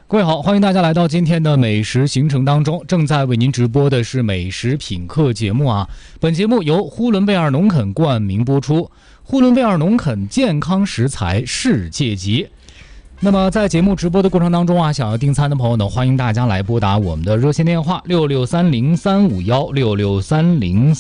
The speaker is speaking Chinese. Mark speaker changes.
Speaker 1: 各位好，欢迎大家来到今天的美食行程当中，正在为您直播的是美食品客节目啊。本节目由呼伦贝尔农垦冠名播出，呼伦贝尔农垦健康食材世界级。那么在节目直播的过程当中啊，想要订餐的朋友呢，欢迎大家来拨打我们的热线电话6630-3516630